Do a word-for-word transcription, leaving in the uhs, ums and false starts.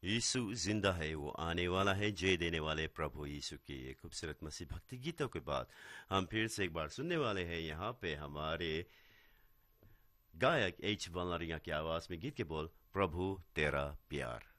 यीशु जिंदा है, वो आने वाला है, जय देने वाले प्रभु यीशु की ये खूबसूरत मसीह भक्ति गीतों के बाद हम फिर से एक बार सुनने वाले हैं यहाँ पे हमारे गायक एच वनरिया की आवाज में गीत के बोल प्रभु तेरा प्यार।